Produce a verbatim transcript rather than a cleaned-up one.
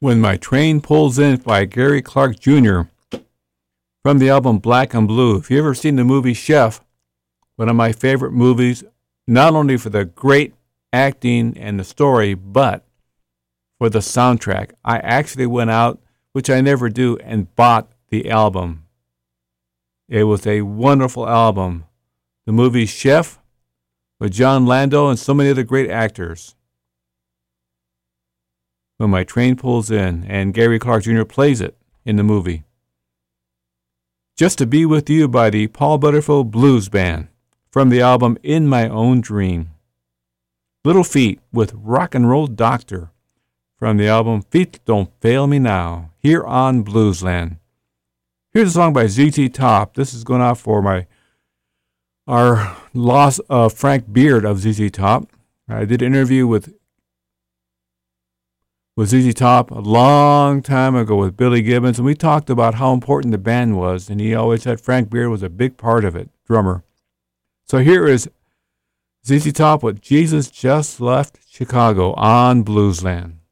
When My Train Pulls In by Gary Clark Junior from the album Black and Blue. If you've ever seen the movie Chef, one of my favorite movies, not only for the great acting and the story, but for the soundtrack. I actually went out, which I never do, and bought the album. It was a wonderful album. The movie Chef with John Lando and so many other great actors. When My Train Pulls In, and Gary Clark Junior plays it in the movie. Just to Be With You by the Paul Butterfield Blues Band from the album In My Own Dream. Little Feat with Rock and Roll Doctor from the album Feet Don't Fail Me Now, here on Bluesland. Here's a song by Z Z Top. This is going out for my our loss of Frank Beard of Z Z Top. I did an interview with with Z Z Top a long time ago with Billy Gibbons, and we talked about how important the band was, and he always said Frank Beard was a big part of it, drummer. So here is Z Z Top with Jesus Just Left Chicago on Bluesland.